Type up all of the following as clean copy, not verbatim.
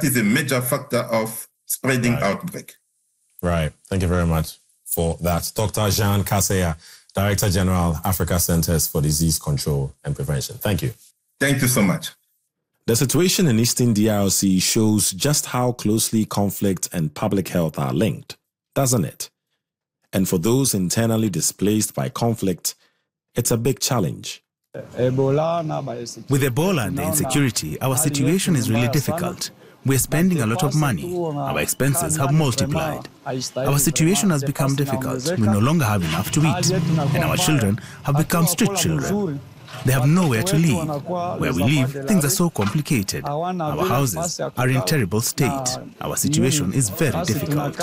that is a major factor of spreading outbreak. Right. Thank you very much for that. Dr. Jean Kaseya, Director General, Africa Centers for Disease Control and Prevention. Thank you. Thank you so much. The situation in Eastern DRC shows just how closely conflict and public health are linked, doesn't it? And for those internally displaced by conflict, it's a big challenge. With Ebola and the insecurity, our situation is really difficult. We're spending a lot of money. Our expenses have multiplied. Our situation has become difficult. We no longer have enough to eat. And our children have become street children. They have nowhere to live. Where we live, things are so complicated. Our houses are in terrible state. Our situation is very difficult.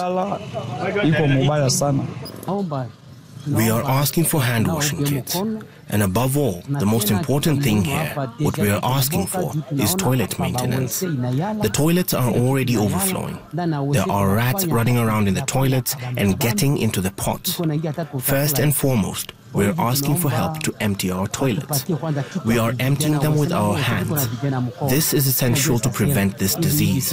We are asking for hand-washing kits. And above all, the most important thing here, what we are asking for is toilet maintenance. The toilets are already overflowing. There are rats running around in the toilets and getting into the pots. First and foremost, we're asking for help to empty our toilets. We are emptying them with our hands. This is essential to prevent this disease.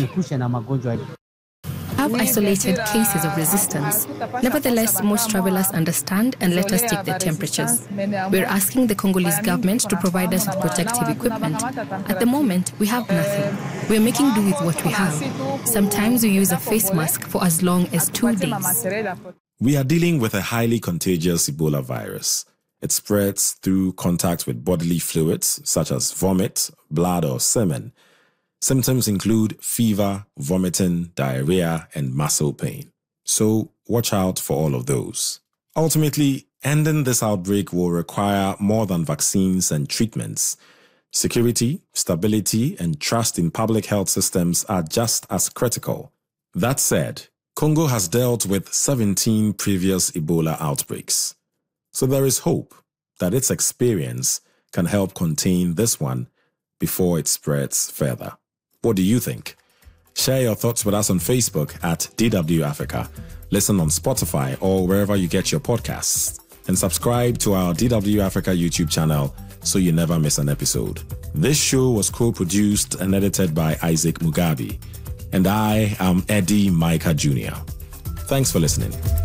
Have isolated cases of resistance. Nevertheless, most travelers understand and let us take their temperatures. We're asking the Congolese government to provide us with protective equipment. At the moment, we have nothing. We're making do with what we have. Sometimes we use a face mask for as long as 2 days. We are dealing with a highly contagious Ebola virus. It spreads through contact with bodily fluids such as vomit, blood, or semen. Symptoms include fever, vomiting, diarrhea, and muscle pain. So watch out for all of those. Ultimately, ending this outbreak will require more than vaccines and treatments. Security, stability, and trust in public health systems are just as critical. That said, Congo has dealt with 17 previous Ebola outbreaks. So there is hope that its experience can help contain this one before it spreads further. What do you think? Share your thoughts with us on Facebook at DW Africa. Listen on Spotify or wherever you get your podcasts. And subscribe to our DW Africa YouTube channel so you never miss an episode. This show was co-produced and edited by Isaac Mugabe. And I am Eddie Micah Jr. Thanks for listening.